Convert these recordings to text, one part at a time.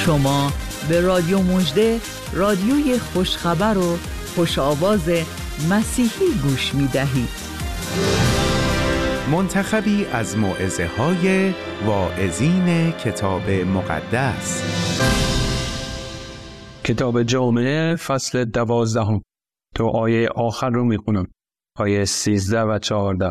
شما به رادیو مژده، رادیوی خوشخبر و خوش آواز مسیحی گوش می دهید. منتخبی از موعظه‌های واعظین کتاب مقدس. کتاب جامعه فصل 12 تو آیه آخر رو میخونم، آیه 13 و 14.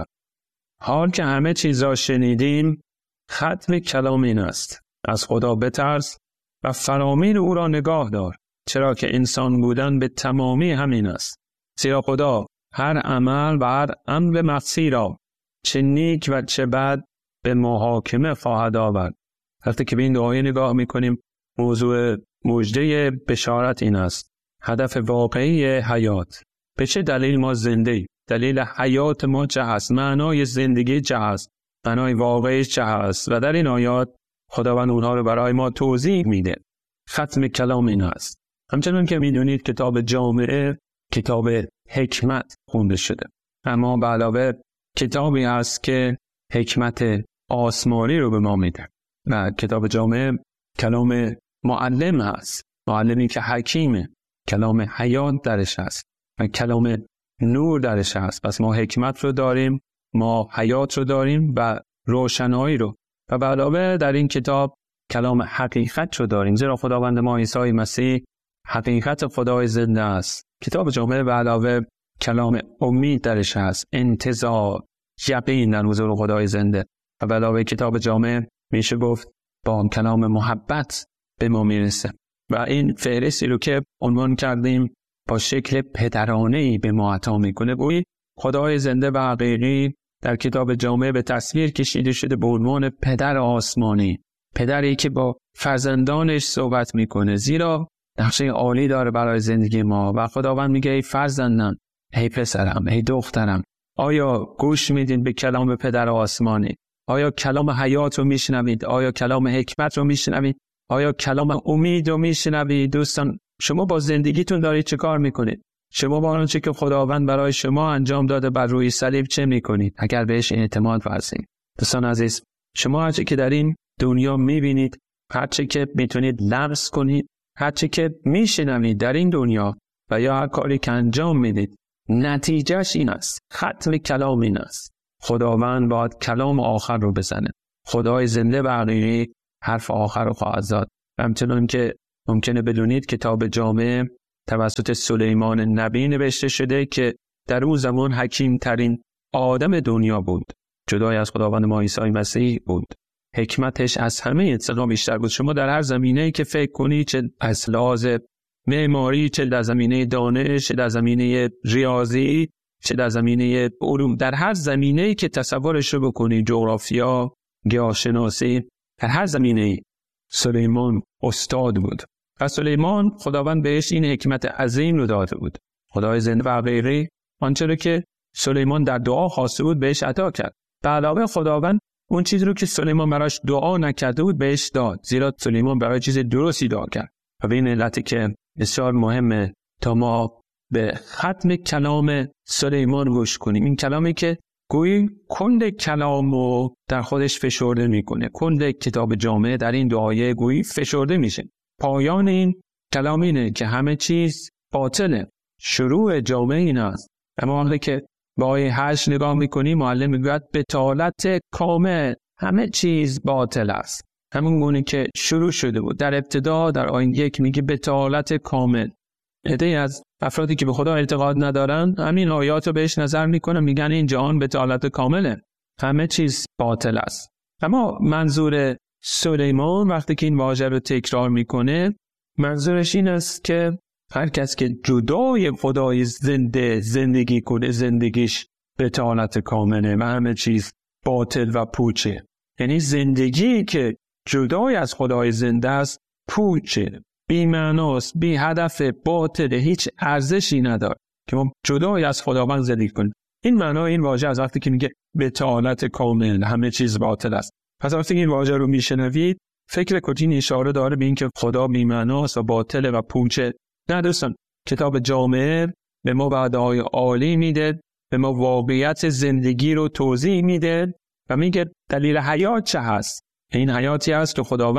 حال که همه چیز را شنیدیم، ختم کلام این است: از خدا بترس و فرامین او را نگاه دار، چرا که انسان بودن به تمامی همین است. زیرا خدا هر عمل و هر امر مقصی را چه نیک و چه بد به محاکمه خواهد آورد. وقتی که به این آیه نگاه میکنیم، موضوع مژده بشارت این است: هدف واقعی حیات. به چه دلیل ما زنده ایم؟ دلیل حیات ما چه هست؟ معنای زندگی چه هست؟ معنای واقعی چه هست؟ و در این آیات خداوند اونها رو برای ما توضیح میده. ختم کلام این است. همچنان که میدونید کتاب جامعه کتاب حکمت خونده شده، اما به علاوه کتابی هست که حکمت آسمانی رو به ما میده. و کتاب جامعه کلام معلم هست، معلمی که حکیمه، کلام حیات درش هست و کلام نور درش هست. پس ما حکمت رو داریم، ما حیات رو داریم و روشنایی رو، و به علاوه در این کتاب کلام حقیقت رو داریم، زیرا خداوند ما عیسی مسیح حقیقت خدای زنده است. کتاب جامعه به علاوه کلام امید درش هست، انتظار، یقین در حضور خدای زنده. و به علاوه کتاب جامعه میشه گفت با کلام محبت به ما میرسه. و این فهرستی رو که عنوان کردیم با شکل پدرانه‌ای به ما عطا میکنه. گویی خدای زنده و حقیقی در کتاب جامعه به تصویر کشیده شده به عنوان پدر آسمانی، پدری که با فرزندانش صحبت میکنه، زیرا نقشه عالی داره برای زندگی ما. و خداوند میگه ای فرزندم، ای پسرم، ای دخترم، آیا گوش میدین به کلام پدر آسمانی؟ آیا کلام حیات رو میشنوید؟ آیا کلام حکمت رو میشنوید؟ آیا کلام امید رو میشنوید؟ دوستان، شما با زندگیتون دارید چه کار میکنید؟ شما با آنچه که خداوند برای شما انجام داده بر روی صلیب چه میکنید اگر بهش اعتماد ورزید؟ دوستان عزیز، شما هرچه که در این دنیا میبینید، هرچه که میتونید لمس کنید، هرچه که میشنوید در این دنیا و یا هر کاری که انجام میدید، نتیجهش این است، ختم کلام این است. خداوند باید کلام آخر رو بزنه. خدای زنده و حقیقی حرف آخر رو خواهد زد. همچنان که ممکنه بدونید کتاب جامعه توسط سلیمان نبی نوشته شده که در اون زمان حکیم ترین آدم دنیا بود، جدای از خداوند ما عیسی مسیح بود. حکمتش از همه انسان بیشتر بود. شما در هر زمینه‌ای که فکر کنی، چه از لحاظ معماری، چه در زمینه دانش، چه در زمینه ریاضی، چه در زمینه علوم، در هر زمینه‌ای که تصورش رو بکنی، جغرافیا، گیاهشناسی، در هر زمینه‌ای سلیمان استاد بود. و سلیمان خداوند بهش این حکمت عظیم رو داده بود. خدای زنده و حقیقی آنچه رو که سلیمان در دعا خواسته بود بهش عطا کرد. به علاوه خداوند اون چیزی رو که سلیمان براش دعا نکرده بود بهش داد، زیرا سلیمان برای چیز درستی دعا کرد. و به این علت که بسیار مهمه تا ما به ختم کلام سلیمان گوش کنیم. این کلامی که گویی کند کلام رو در خودش فشرده میکنه. کند کتاب جامعه در این دعایه گویی فشرده میشه. پایان این کلام اینه که همه چیز باطله. شروع جامعه این است. اما وقتی که با آیه 8 نگاه میکنیم، معلم میگوید بطالت کامل، همه چیز باطل است. همون گونه که شروع شده بود در ابتدا. در آیه 1 میگه بطالت کامل. عده‌ای از افرادی که به خدا اعتقاد ندارن همین آیات رو بهش نظر میکنن، میگن این جهان بطالت کامله، همه چیز باطل است. اما منظور سلیمان وقتی که این واژه رو تکرار میکنه، منظورش این است که هر کس که جدای خدای زنده زندگی کنه، زندگیش بطالت کامله و همه چیز باطل و پوچه. یعنی زندگی که جدای از خدای زنده است پوچه، بی معناست، بی هدف، باطل، هیچ ارزشی نداره که ما جدای از خداوند زندگی کنیم. این معنای این واژه از وقتی که میگه بطالت کامل، همه چیز باطل است. پس وقتی این واژه رو میشنوید فکر کنید اشاره داره به این که خدا بی معناست و باطل و پوچه. نه دوستان، کتاب جامعه به ما وعده‌های عالی میده، به ما واقعیت زندگی رو توضیح میده و میگه دلیل حیات چه هست. این حیاتی است که خداوند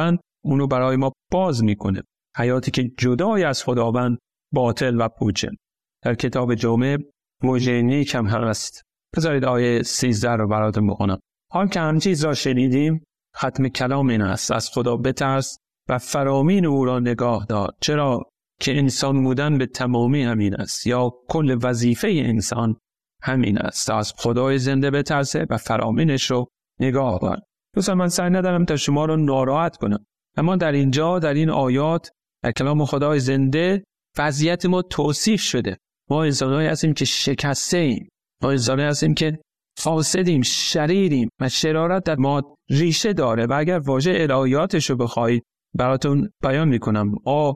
اونو برای ما باز میکنه. حیاتی که جدای از خداوند باطل و پوچه. در کتاب جامع موضع نیک هم هست. بذارید آیه 13 رو براتون بخونم. حال که همه چیز را شنیدیم، ختم کلام این است: از خدا بترس و فرامین او را نگاه دار، چرا که انسان بودن به تمامی همین است، یا کل وظیفه انسان همین است، از خدای زنده بترسه و فرامینش رو نگاه دار. دوستان من سعی ندارم تا شما رو ناراحت کنم، اما در اینجا در این آیات در کلام خدای زنده وضعیت ما توصیف شده. ما انسان‌هایی هستیم که شکسته ایم، ما انسان‌هایی هستیم که فاسدیم، شریریم و شرارت در ما ریشه داره و اگر واژه الهیاتش رو بخواید براتون بیان میکنم،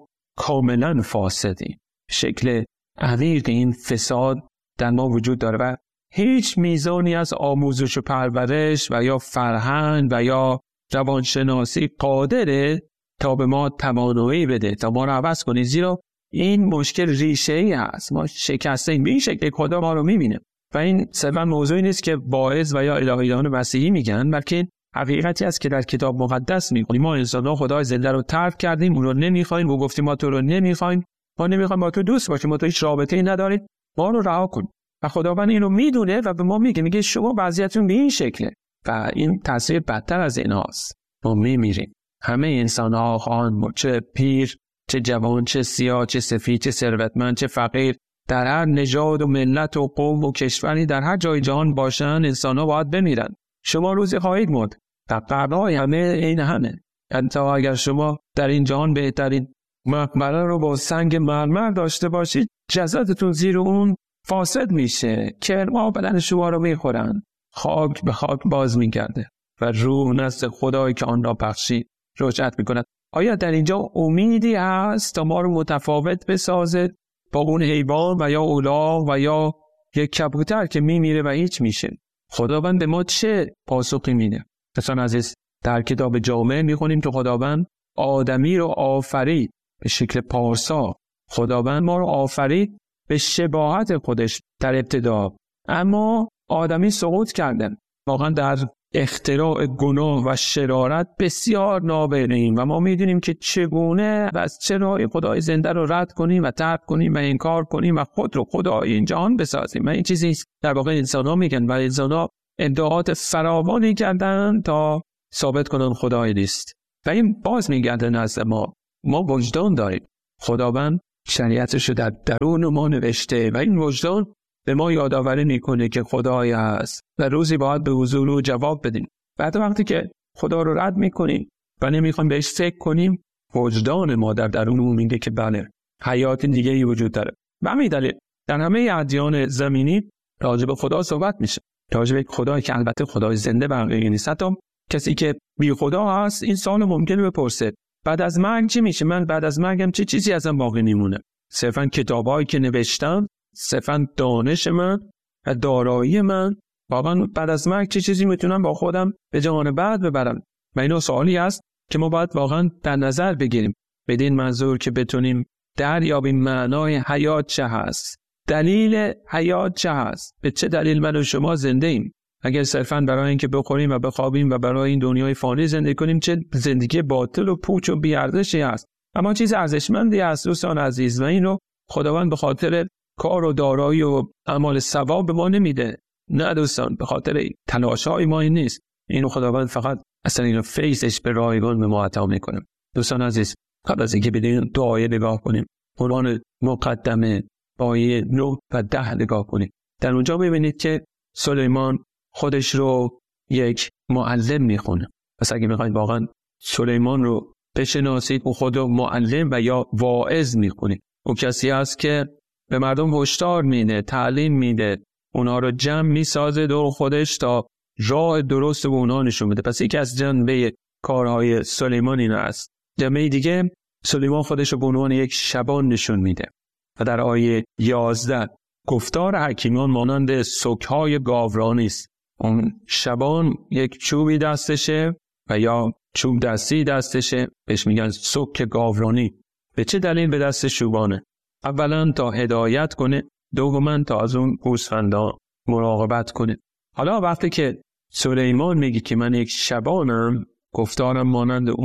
کاملا فاسدیم. شکل عمیق این فساد در ما وجود داره و هیچ میزانی از آموزش و پرورش و یا فرهنگ و یا روانشناسی قادره تا به ما توانایی بده تا ما رو عوض کنه، زیرا این مشکل ریشه‌ای هست. ما شکسته این شکل خدا ما رو میبینه و این صرفا موضوعی نیست که واعظ و یا الهیان مسیحی میگن، بلکه حقیقتی است که در کتاب مقدس میخونیم. ما انسان‌ها خدای زنده رو ترک کردیم، اون رو نمیخوایم، و گفتیم ما تو رو نمیخوایم، ما نمیخوایم با تو دوست باشیم، ما تو هیچ رابطه‌ای نداریم، ما رو رها کن. و خداوند این رو میدونه و به ما میگه شما وضعیتتون به این شکله و این تاثیر بدتر از ایناست. ما میمیریم. همه انسان‌ها خواهند، چه پیر، چه جوان، چه سیاه، چه سفید، چه ثروتمند، چه فقیر، در هر نژاد و ملت و قوم و کشوری در هر جای جهان باشن، انسان‌ها باید بمیرن. شما روزی خواهید مرد. در قرن‌های همه این همه. حتی اگر شما در این جهان بهترین مقبره رو با سنگ مرمر داشته باشید، جسدتون زیر اون فاسد میشه، کرما بدن شما رو میخورن، خاک به خاک باز میگرده و روح نزد خدایی که آن را بخشید رجعت میکند. آیا در اینجا امیدی هست تا ما رو متفاوت بسازه با اون حیوان و یا الاغ و یا یک کبوتر که میمیره و هیچ میشه؟ خداوند به ما چه پاسخی میده؟ مثلا عزیز در کتاب جامع میخونیم که خداوند آدمی رو آفرید به شکل پارسا. خداوند ما رو آفرید به شباهت خودش در ابتدا، اما آدمی سقوط کردن. واقعا در اختراع گناه و شرارت بسیار نابریم و ما میدونیم که چگونه و از چه راهی خدای زنده رو رد کنیم و ترک کنیم و انکار کنیم و خود رو خدای این جهان بسازیم. و این چیزی در واقع انسان‌ها میگن و انسان‌ها ادعاات فراوانی کردن تا ثابت کنن خدای نیست و این باز میگرده نزد ما. ما وجدان داریم، خداوند شریعتش رو در درون ما نوشته و این وجدان به ما یادآوری میکنه که خدای هست و روزی باید به حضور او جواب بدیم. بعد وقتی که خدا رو رد میکنیم و نمیخوایم بهش فکر کنیم، وجدان ما در درون میگه که بله حیات دیگه ای وجود داره. و همین دلیل در همه ادیان زمینی راجع به خدا صحبت میشه، راجع به خدایی که البته خدای زنده و حقیقی نیست. حتی کسی که بی خدا هست این سوال ممکنه بپرسه بعد از مرگ چی میشه؟ من بعد از مرگم چه چیزی ازم باقی نمونه؟ صرفا کتابایی که نوشتم، صرفا دانش من و دارایی من، واقعا بعد از مرگ چه چیزی میتونم با خودم به جهان بعد ببرم؟ و اینو سوالی است که ما باید واقعا در نظر بگیریم بدین منظور که بتونیم دریابیم معنای حیات چه هست، دلیل حیات چه هست، به چه دلیل من و شما زنده ایم. اگر صرفا برای اینکه بخوریم و بخوابیم و برای این دنیای فانی زندگی کنیم، چه زندگی باطل و پوچ و بی‌ارزشی است. اما چیز ارزشمندی است دوستان عزیز و اینو خداوند به خاطر کار و دارایی و اعمال ثواب به ما نمیده. نه دوستان، به خاطر تلاش‌های ما این نیست. اینو خداوند فقط اصلا اینو فیضش به رایگان به ما عطا میکنه. دوستان عزیز قبل از اینکه بدین دعای نگاه کنیم، قرآن مقدمه آیه 9 و 10 نگاه کنیم. در اونجا میبینید که سلیمان خودش رو یک معلم میخونه. پس اگه میخواید واقعا سلیمان رو بشناسید، او خود رو معلم و یا واعظ میخونه. او کسی است که به مردم هشدار میده، تعلیم میده، اونا رو جمع میسازه دور خودش تا راه درست به اونا نشون بده. پس یکی از جنبه کارهای سلیمان این است. جنبه دیگه، سلیمان خودش رو به عنوان یک شبان نشون میده و در آیه 11 گفتار حکیمان مانند سکهای گاورانی است. اون شبان یک چوبی دستشه و یا چوب دستی دستشه، بهش میگن سک گاورانی. به چه دلیل به دست شوبانه؟ اولا تا هدایت کنه، دوما تا از اون گوسفندا مراقبت کنه. حالا وقتی که سلیمان میگه که من یک شبانم، گفتارم مانند اون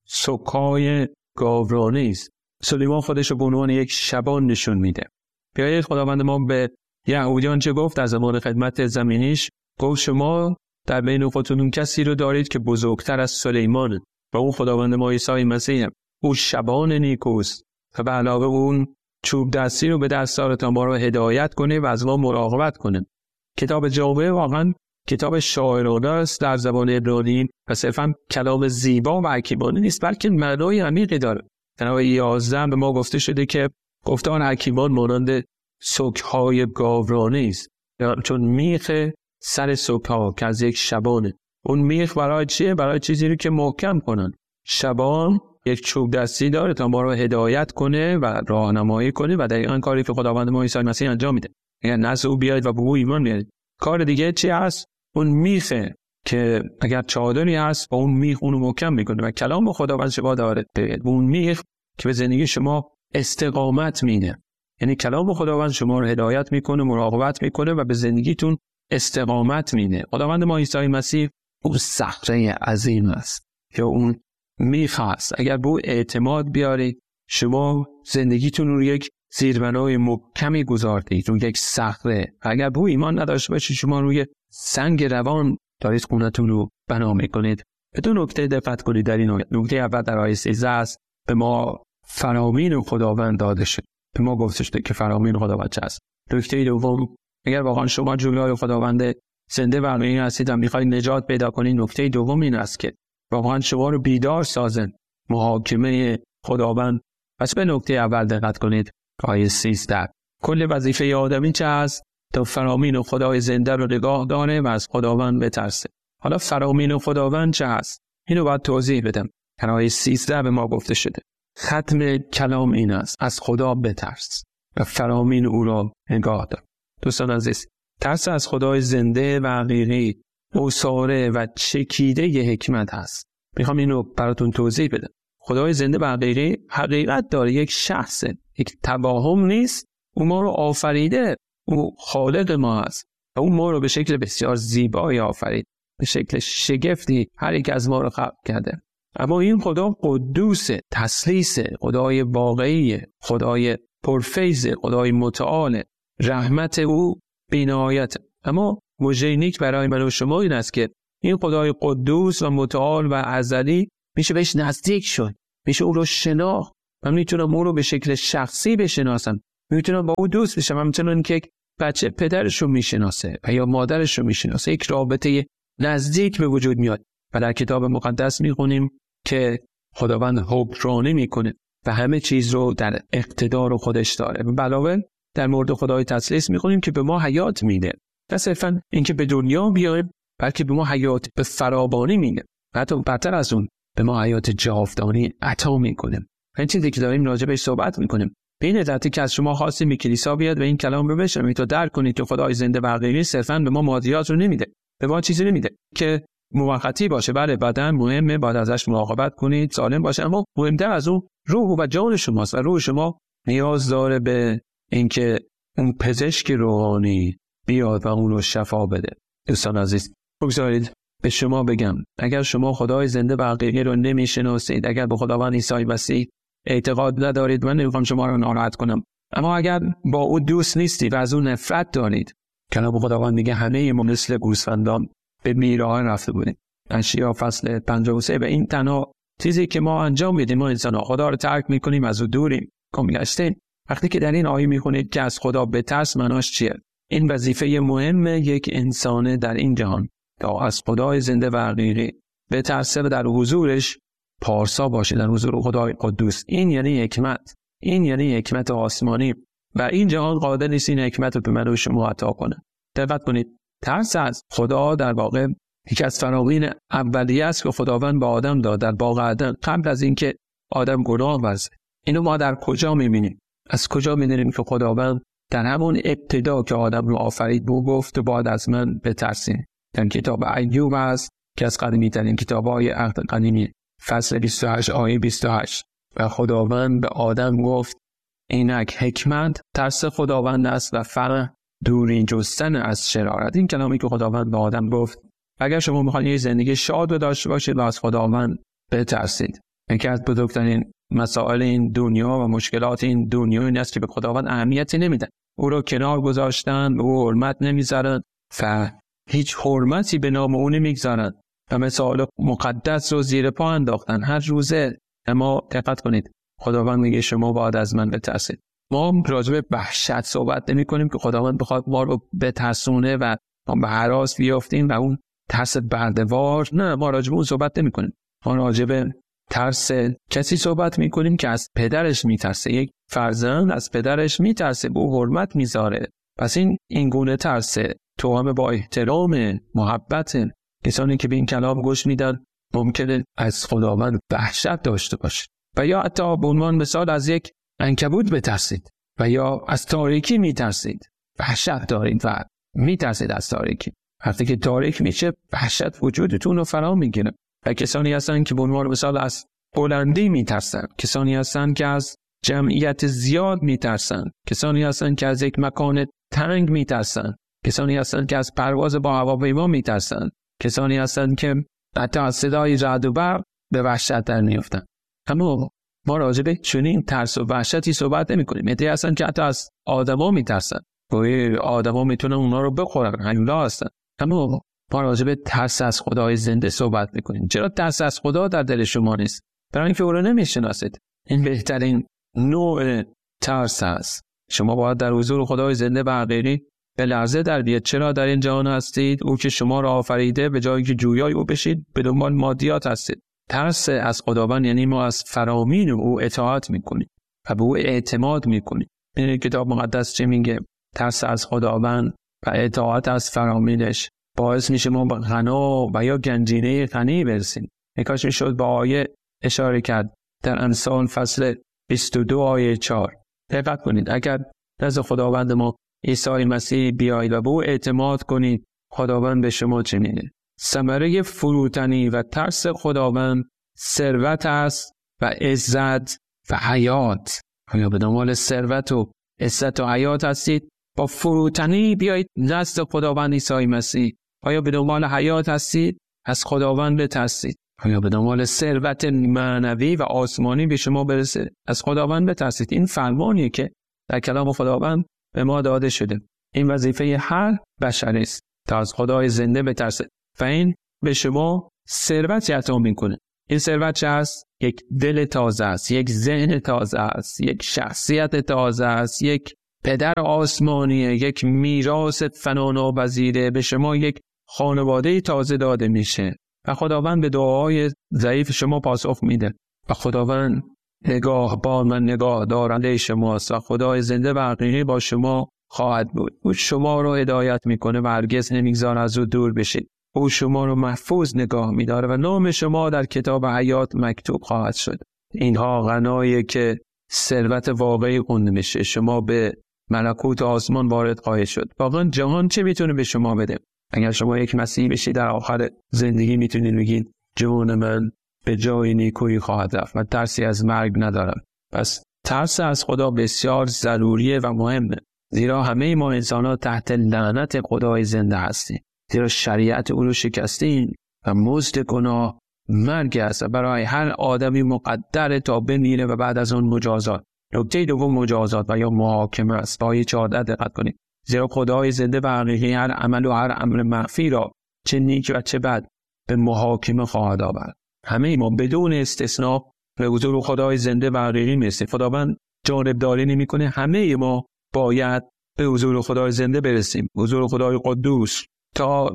سکای گاورانه است. سلیمان خودش رو به عنوان یک شبان نشون میده. بیایید خداوند ما به یهودیان چه گفت در زمان خدمت زمینیش؟ گفت شما در بین خودتون کسی رو دارید که بزرگتر از سلیمانه و اون خداوند ما عیسی مسیح، او شبان نیکوست و به علاوه اون چوب دستی رو به دست داره تا ما رو هدایت کنه و از ما مراقبت کنه. کتاب جامعه واقعا کتاب شاعرانه است در زبان عبرانی و صرفا کلام زیبا و حکیمانه نیست، بلکه معنای عمیقی داره. در آیه 11 به ما گفته شده که گفتار حکیمان مانند سکهای گاورانه است، چون میخ سر سکها که از یک شبانه. اون میخ برای چیه؟ برای چیزی رو که محکم کنن. شبان یک چوب دستی داره تا ما رو هدایت کنه و راهنمایی کنه و دقیقاً کاری که خداوند ما عیسی مسیح انجام میده. اگر نزد او بیاید و به او ایمان بیارید. کار دیگه چی هست؟ اون میخه که اگر چادری هست با اون میخ اونو محکم میکنه و کلام خداوند شما داره. اون میخ که به زندگی شما استقامت میده. یعنی کلام خداوند شما رو هدایت میکنه، مراقبت میکنه و به زندگیتون استقامت میده. خداوند ما عیسی مسیح اون صخره عظیم است که اون میخ هست. اگر به او اعتماد بیارید شما زندگیتون رو یک زیربنای محکمی گذاردید، روی یک صخره. اگر به او ایمان نداشته باشید شما روی سنگ روان دارید خونتون رو بنا میکنید. به دو نکته دقت کنید در این آیه. نکته اول در آیه 13 است به ما فرامین خداوند داده شد. به ما گفته شده که فرامین خداوند چه است. نکته دوم، اگر واقعا شما جلوی خداوند زنده و حقیقی هستید و میخواید نجات پیدا کنید، نکته دوم این است که واقعا شما رو بیدار سازن محاکمه خداوند. پس به نکته اول دقت کنید. آیه 13 کل وظیفه آدمی چه است؟ تا فرامین خدای زنده رو نگاه داره و از خداوند بترسه. حالا فرامین خداوند چه است؟ اینو باید توضیح بدم. در آیه 13 به ما گفته شده ختم کلام این است: از خدا بترس و فرامین او را نگاه دار. دوستان عزیز، ترس از خدای زنده و حقیقی اوصاره و چکیده ی حکمت هست. میخوام اینو براتون توضیح بدم. خدای زنده و حقیقی حقیقت داره، یک شخصه، یک توهم نیست. او ما رو آفریده، او خالق ما است و او ما رو به شکل بسیار زیبایی آفرید، به شکل شگفتی هر یک از ما رو خلق کرده. اما این خدا قدوس، تسلیس، خدای واقعی، خدای پرفیض، خدای متعال، رحمت او بی‌نهایت. اما موضوع نیک برای من و شما این است که این خدای قدوس و متعال و ازلی میشه بهش نزدیک شد، میشه او رو شناخت. من میتونم او رو به شکل شخصی بشناسم، میتونم با او دوست بشم، همچنان که بچه پدرش رو میشناسه و یا مادرش رو میشناسه. یک رابطه نزدیک به وجود میاد و در کتاب مقدس میخونیم که خداوند حکمرانی میکنه و همه چیز رو در اقتدار خودش داره. و علاوه در مورد خدای تسلیس میخونیم که به ما حیات میده، نه صرفا اینکه به دنیا بیایم، بلکه به ما حیات به فراوانی میده و حتی برتر از اون به ما حیات جاودانی عطا میکنه. این چیزی که داریم راجع بهش صحبت میکنیم. به این علتی که از شما خواستیم به کلیسا بیاد و این کلام رو بشنوید تا درک کنید که خدای زنده و حقیقی صرفا به ما مادیات رو نمیده، به ما چیزی نمیده که موقتی باشه. بله بدن مهمه، باید ازش مراقبت کنید سالم باشه، اما مهمتر از اون روح و جان شماست و روح شما نیاز داره به اینکه اون پزشک روحانی بیاد و اون رو شفا بده. دوستان عزیز، بگذارید به شما بگم اگر شما خدای زنده و حقیقی رو نمیشناسید، اگر به خداوند عیسی مسیح اعتقاد ندارید، من نمیخوام شما رو ناراحت کنم، اما اگر با او دوست نیستید و از اون نفرت دارید، کلام خداوند میگه همه ما مثل گوسفندان به میراث رفته بودیم. اشعیا فصل 53. و این تنها چیزی که ما انجام میدیم، ما انسان خدا رو ترک میکنیم، از او دوریم، گمگشتیم. وقتی که در این آیه میخونید که از خدا بترس، معناش چیه؟ این وظیفه مهم یک انسان در این جهان تا از خدای زنده و حقیقی بترسه و در حضورش پارسا باشه، در حضور خدای قدوس. این یعنی حکمت، این یعنی حکمت آسمانی و این جهان قادر نیست این حکمت رو به من و شما عطا کنه. دقت کنید، ترس از خدا در واقع یکی از فرامین اولیه است که خداوند به آدم داد در باغ عدن قبل از اینکه آدم گناه ورزه. اینو ما در کجا می‌بینیم؟ از کجا می‌دونیم که خداوند در همون ابتدا که آدم رو آفرید بو گفت بعد از من بترسین؟ در کتاب ایوب است که از قدیمی‌ترین کتاب‌های عهد قدیمی، فصل 28 آیه 28 و خداوند به آدم گفت اینک حکمت ترس خداوند است و فرح دوری جستن از شرارت. این کلامی که خداوند به آدم گفت اگر شما میخواید یه زندگی شاد و داشته باشید و از خداوند بترسید، یکی از بزرگترین مسائل این دنیا و مشکلات این دنیا این است که به خداوند اهمیتی نمیدن، او رو کنار گذاشتن، به او حرمت نمیذارن و هیچ حرمتی به نام او نمیگذارن و مسائل مقدس رو زیر پا انداختن هر روزه. اما دقت کنید، خداوند میگه شما باید از من بترسید. ما راجع به وحشت صحبت نمی کنیم که خداوند بخواد ما رو بترسونه و ما به هراس بیافتیم و اون ترس برده‌وار. نه، ما راجع به اون صحبت نمی کنیم. ما راجع به ترس کسی صحبت می کنیم که از پدرش میترسه. یک فرزند از پدرش میترسه، به او حرمت میذاره. پس این گونه ترسه توأم با احترام، محبت. کسانی که به این کلام گوش میدن ممکنه از خداوند وحشت داشته باشه و یا حتی به عنوان مثال از یک عنکبوت بترسید و یا از تاریکی میترسید، وحشت دارید و میترسید از تاریکی. وقتی که تاریک میشه وحشت وجودتون رو فرا میگیره. و کسانی هستن که به عنوان مثال از بلندی میترسن، کسانی هستن که از جمعیت زیاد میترسن، کسانی هستن که از یک مکان تنگ میترسن، کسانی هستن که از پرواز با هواپیما میترسن، کسانی هستن که حتی از صدای رعد و برق به وحشت در میافتن. اما ما راجع به چنین ترس و وحشتی صحبت نمی‌کنیم. عده‌ای هستن که حتی از آدما میترسن، گویا آدما میتونن اونا رو بخورن، هیولا هستن. اما ما راجع به ترس از خدای زنده صحبت می‌کنیم. چرا ترس از خدا در دل شما نیست؟ برای اینکه او رو نمی‌شناسید. این بهترین نوع ترس است. شما باید در حضور خدای زنده و حقیقی به لرزه در بیاد. چرا در این جهان هستید؟ او که شما را آفریده، به جایی که جویای او بشید به دنبال مادیات هستید. ترس از خداوند یعنی ما از فرامین او اطاعت میکنیم و به او اعتماد میکنیم. این کتاب مقدس چه میگه؟ ترس از خداوند و اطاعت از فرامینش باعث میشه ما به غنا و یا گنجینه غنی برسیم. کاش میشد با آیه اشاره کرد در امثال فصل 22 آیه 4. دقت کنید، اگر نزد خداوند ما عیسی مسیح بیایید و به او اعتماد کنید، خداوند به شما چه میگه؟ ثمره فروتنی و ترس خداوند ثروت است و عزت و حیات. آیا به دنبال ثروت و عزت و حیات هستید؟ با فروتنی بیایید نزد خداوند عیسی مسیح. آیا به دنبال حیات هستید؟ از خداوند بترسید. آیا به دنبال ثروت معنوی و آسمانی به شما برسه؟ از خداوند بترسید. این فرمانیه که در کلام خداوند به ما داده شده. این وظیفه هر بشری است تا از خدای زنده بترسه و این به شما ثروت عطا میکنه. این ثروت چه است؟ یک دل تازه است، یک ذهن تازه است، یک شخصیت تازه است، یک پدر آسمانیه، یک میراث فناناپذیره. به شما یک خانواده تازه داده میشه و خداوند به دعاهای ضعیف شما پاسخ میده و خداوند نگاهبان و نگاه دارنده شماست و خدای زنده و حقیقی با شما خواهد بود. او شما رو هدایت میکنه و هرگز نمیگذاره از او دور بشید. او شما رو محفوظ نگاه میداره و نام شما در کتاب حیات مکتوب خواهد شد. اینها غنایی که ثروت واقعی خونده میشه. شما به ملکوت آسمان وارد خواهید شد. واقعا جهان چه میتونه به شما بده؟ اگر شما یک مسیحی بشید در آخر زندگی میتونید بگید جان من به جای نیکویی خواهد رفت و ترسی از مرگ ندارم. پس ترس از خدا بسیار ضروریه و مهمه، زیرا همه ما انسان‌ها تحت لعنت خدای زنده هستیم، زیرا شریعت او رو شکستیم و مزد گناه مرگ است و برای هر آدمی مقدره تا بمیره و بعد از آن مجازات. نکته دوم مجازات و یا محاکمه است. آیه 14 دقت کنید. زیرا خدای زنده و حقیقی هر عمل و هر امر مخفی را چه نیک و چه بد به محاکمه خواهد آورد. همه ما بدون استثناء به حضور خدای زنده و حقیقی میرسیم. خداوند جانبداری نمی‌کنه. همه ما باید به حضور خدای زنده برسیم، حضور خدای قدوس، تا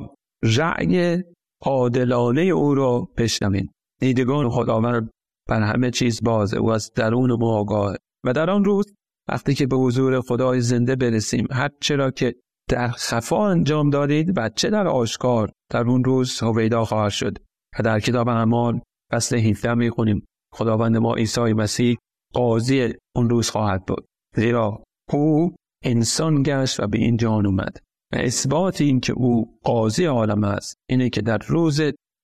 رأی عادلانه او را بشنویم. دیدگان خداوند بر همه چیز بازه، او از درون ما آگاهه و در آن روز وقتی که به حضور خدای زنده برسیم، هر چرا که در خفا انجام دادید و چه در آشکار، در اون روز هویدا خواهد شد. و در کتاب اعمال فصل 17 میخونیم خداوند ما عیسی مسیح قاضی اون روز خواهد بود، زیرا او انسان گشت و به این جهان اومد. و اثبات این که او قاضی عالم است اینه که در روز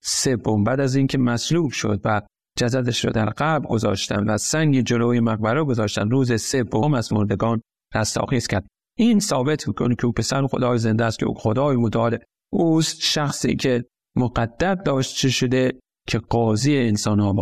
سوم بعد از اینکه مصلوب شد و جسدش رو در قبر گذاشتن و سنگ جلوی مقبره گذاشتن، روز سوم از مردگان رستاخیز کرد. این ثابت می‌کنه که او پسر خدای زنده است، که او خدای متعال اوست، شخصی که مقدر داشته شده که قاضی انسان‌ها باشه.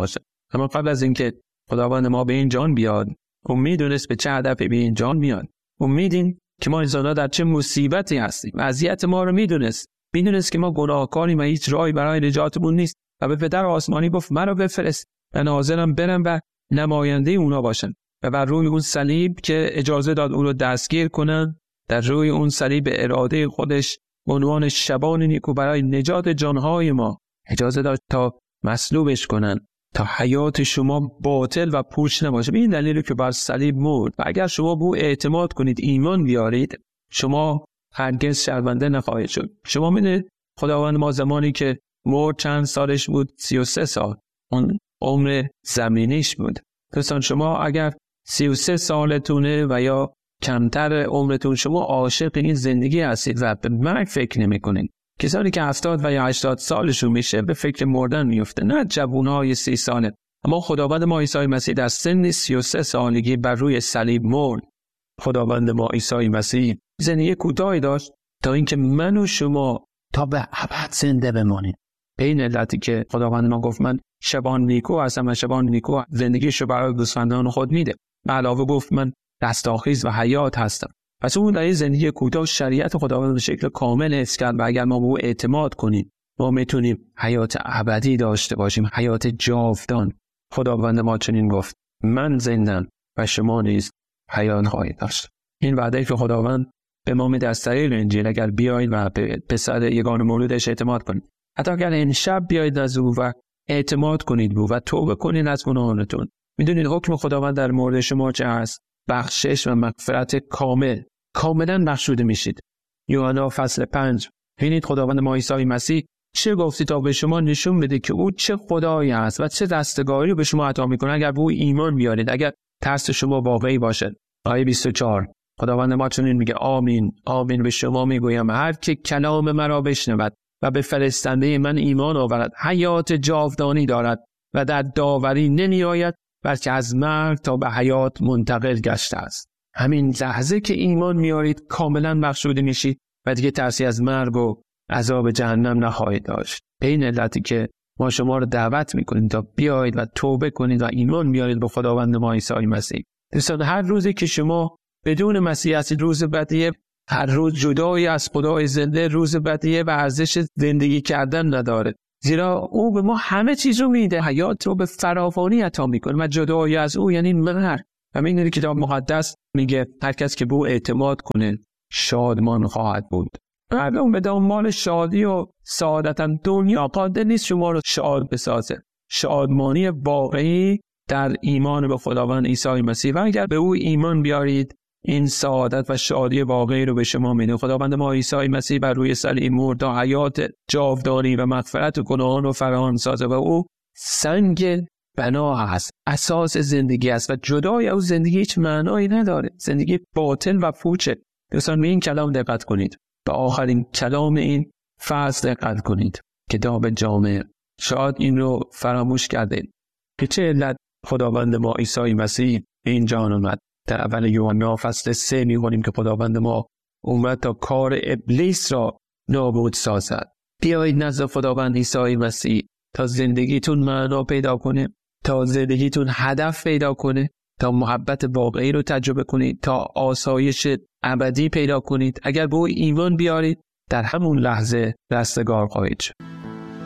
اما قبل از اینکه خداوند ما به این جان بیاد، اون میدونست به چه هدفی به این جان میاد. اون میدین که ما انسان‌ها در چه مصیبتی هستیم. وضعیت ما رو میدونست که ما گناهکاریم و هیچ راهی برای نجاتمون نیست و به پدر آسمانی گفت مرا بفرست و حاضرم برم و نماینده اونا باشن. و بر روی اون صلیب که اجازه داد اون رو دستگیر کنن، در روی اون صلیب به اراده خودش به عنوان شبان نیکو برای نجات جانهای ما اجازه داد تا مصلوبش کنن، تا حیات شما باطل و پوچ نباشه. به این دلیل که بر صلیب مرد و اگر شما به او اعتماد کنید، ایمان بیارید، شما هرگز شرمنده نخواهید شد. شما می‌دونید خداوند ما زمانی که مرد چند سالش بود؟ 33 سال. اون عمر زمینیش بود. دوستان شما اگر 33 سالتونه و یا کمتر عمرتون، شما عاشق این زندگی هستید و به مرگ فکر نمی‌کنید. کسانی که 70 و یا 80 سالشون میشه به فکر مردن میفته، نه جوانای 30 ساله. اما خداوند ما عیسی مسیح در سن 33 سالگی بر روی صلیب مرد. خداوند ما عیسی مسیح زندگی کوتاهی داشت تا اینکه من و شما تا به ابد زنده بمانیم. به این علتی که خداوند ما گفت من شبان نیکو هستم و شبان نیکو زندگیشو برای گوسفندان خود میده. به علاوه گفت من رستاخیز و حیات هستم. پس اون در این زندگی کوتاه شریعت خداوند به شکل کامل حفظ کرد و اگر ما به او اعتماد کنیم ما میتونیم حیات ابدی داشته باشیم، حیات جاودان. خداوند ما چنین گفت من زندم و شما نیز حیات خواهید داشت. این وعده که خداوند به ما میده از طریق انجیل، اگر بیایید و به پسر یگانه مولودش اعتماد کنید، حتی اگر این شب بیایید از او و اعتماد کنید به او و توبه کنید از گناهانتون، میدونید حکم خداوند در مورد شما چه هست؟ بخشش و مغفرت کامل. کاملا بخشوده میشید. یوحنا فصل 5. ببینید خداوند ما عیسی مسیح چه گفتی تا به شما نشون بده که او چه خدایی است و چه دستگاری رو به شما عطا میکنه اگر به او ایمان بیارید، اگر ترس شما واقعی باشد. آیه 24 خداوند ما چنین میگه آمین آمین به شما میگویم هر که کلام مرا بشنود و به فرستنده من ایمان آورد حیات جاودانی دارد و در داوری نمی آید، بلکه از مرگ تا به حیات منتقل گشته است. همین لحظه که ایمان میارید کاملا بخشوده میشید و دیگه ترسی از مرگ و عذاب جهنم نخواهید داشت. به این علتی که ما شما رو دعوت میکنیم تا بیایید و توبه کنید و ایمان بیارید به خداوند ما عیسی مسیح. دوستان هر روزی که شما بدون مسیح هستید روز بدیه، هر روز جدایی از خدای زنده روز بدیه و ارزش زندگی کردن نداره، زیرا او به ما همه چیز رو میده، حیات رو به فراوانی عطا میکنه و جدایی از او یعنی مرگ. و میدونید کتاب مقدس میگه هر کس که به او اعتماد کنه شادمان خواهد بود. مردم به دنبال شادی و سعادتن، دنیا قادر نیست شما رو شاد بسازه. شادمانی واقعی در ایمان به خداوند عیسی مسیح و اگر به او ایمان بیارید این سعادت و شادی واقعی رو به شما میده. خداوند ما عیسی مسیح بر روی صلیب مرد تا حیات جاودانی و مغفرت گناهان رو فراهم سازه و او سنگ بنا هست، اساس زندگی است و جدای از زندگی هیچ معنایی نداره. زندگی باطل و پوچه. دوستان به این کلام دقت کنید. به آخرین کلام این فصل دقت کنید. کتاب جامع. شاید این رو فراموش کردید که چه علت خداوند ما عیسی مسیح این جهان اومد. در اول یوحنا فصل 3 می‌خونیم که خداوند ما اومد تا کار ابلیس را نابود سازد. بیایید نزد خداوند عیسی مسیح تا زندگیتون معنا پیدا کنه، تا زندگیتون هدف پیدا کنه، تا محبت واقعی رو تجربه کنید، تا آسایش ابدی پیدا کنید. اگر به او ایمان بیارید در همون لحظه رستگار خواهید شد.